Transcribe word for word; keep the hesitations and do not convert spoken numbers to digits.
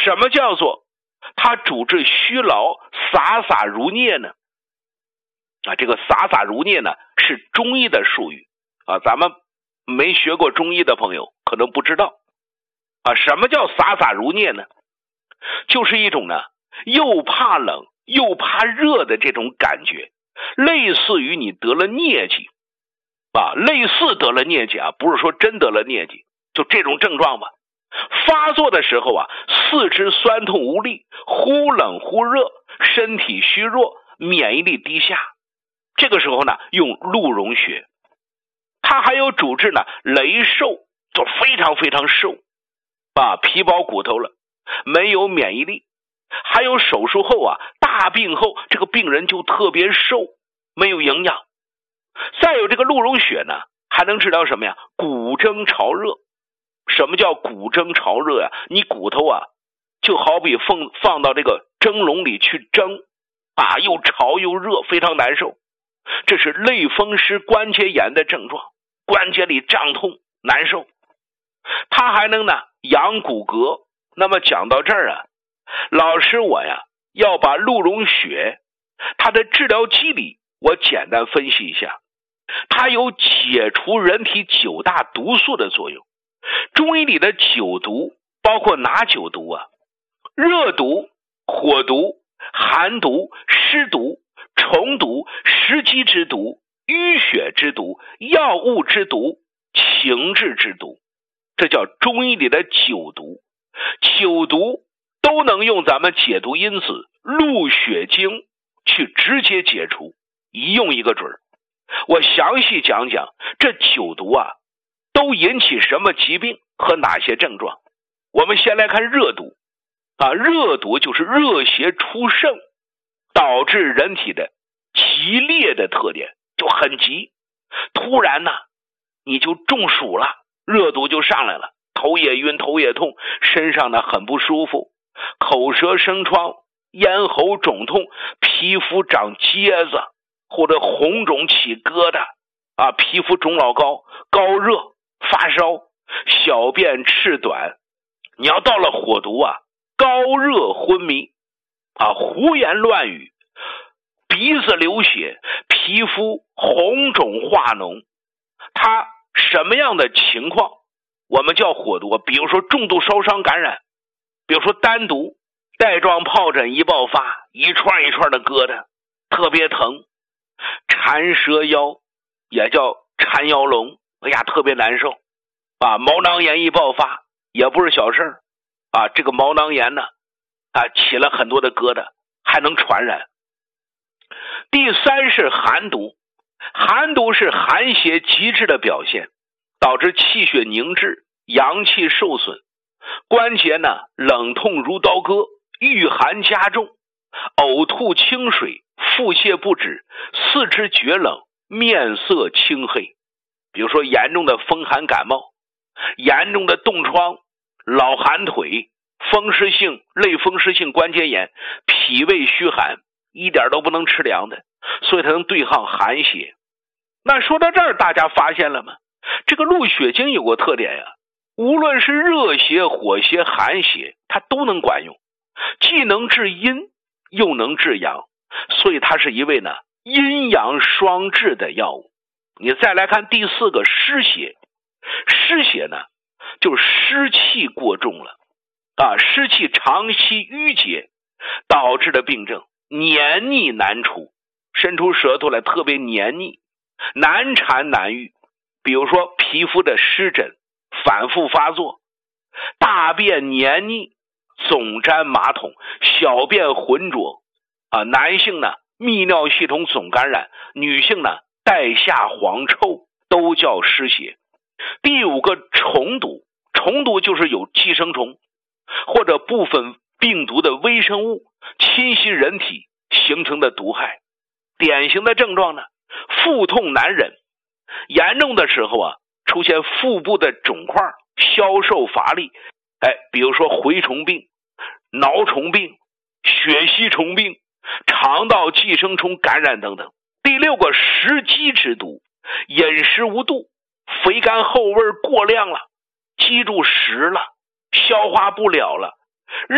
什么叫做他主治虚劳，洒洒如疟呢？啊，这个洒洒如疟呢是中医的术语啊，咱们没学过中医的朋友可能不知道啊。什么叫洒洒如疟呢？就是一种呢又怕冷又怕热的这种感觉，类似于你得了疟疾啊，类似得了疟疾啊，不是说真得了疟疾，就这种症状吧。发作的时候啊，四肢酸痛无力，忽冷忽热，身体虚弱，免疫力低下。这个时候呢，用鹿茸血。它还有主治呢羸瘦，就非常非常瘦啊，皮包骨头了，没有免疫力。还有手术后啊，大病后这个病人就特别瘦，没有营养。再有这个鹿茸血呢，还能治疗什么呀？骨蒸潮热。什么叫骨蒸潮热呀？你骨头啊，就好比放放到这个蒸笼里去蒸啊，又潮又热，非常难受。这是类风湿关节炎的症状，关节里胀痛难受。它还能呢养骨骼。那么讲到这儿啊，老师我呀要把鹿茸血它的治疗机理我简单分析一下。它有解除人体九大毒素的作用。中医里的九毒包括哪九毒啊？热毒、火毒、寒毒、湿毒、虫毒、食积之毒、淤血之毒、药物之毒、情志之毒。这叫中医里的九毒。九毒都能用咱们解毒因子鹿血精去直接解除，一用一个准儿。我详细讲讲这九毒啊都引起什么疾病和哪些症状。我们先来看热毒啊，热毒就是热邪出盛，导致人体的急烈的特点，就很急，突然呢你就中暑了，热毒就上来了，头也晕，头也痛，身上呢很不舒服，口舌生疮，咽喉肿痛，皮肤长疖子，或者红肿起疙瘩啊，皮肤肿老高，高热发烧，小便赤短。你要到了火毒啊，高热昏迷啊，胡言乱语，鼻子流血，皮肤红肿化脓。它什么样的情况我们叫火毒？比如说重度烧伤感染，比如说单独带状疱疹一爆发，一串一串的疙瘩，特别疼。缠蛇腰也叫缠腰龙，哎呀特别难受啊。毛囊炎一爆发也不是小事儿啊，这个毛囊炎呢啊起了很多的疙瘩，还能传染。第三是寒毒。寒毒是寒邪极致的表现，导致气血凝滞，阳气受损，关节呢冷痛如刀割，遇寒加重，呕吐清水，腹泻不止，四肢厥冷，面色青黑。比如说严重的风寒感冒，严重的冻疮，老寒腿，风湿性类风湿性关节炎，脾胃虚寒，一点都不能吃凉的，所以它能对抗寒邪。那说到这儿，大家发现了吗？这个鹿血精有个特点呀，无论是热邪、火邪、寒邪，它都能管用，既能治阴又能治阳，所以它是一味呢阴阳双治的药物。你再来看第四个湿邪。湿邪呢就是湿气过重了啊，湿气长期淤结导致的病症，黏腻难除，伸出舌头来特别黏腻，难缠难愈。比如说皮肤的湿疹反复发作，大便黏腻，总沾马桶，小便浑浊啊。男性呢泌尿系统总感染，女性呢带下黄臭，都叫湿邪。第五个虫毒。虫毒就是有寄生虫或者部分病毒的微生物侵袭人体形成的毒害。典型的症状呢，腹痛难忍，严重的时候啊出现腹部的肿块，消瘦乏力，哎，比如说蛔虫病、挠虫病、血吸虫病、肠道寄生虫感染等等。第六个食积之毒。饮食无度，肥甘厚味过量了，积住食了，消化不了了，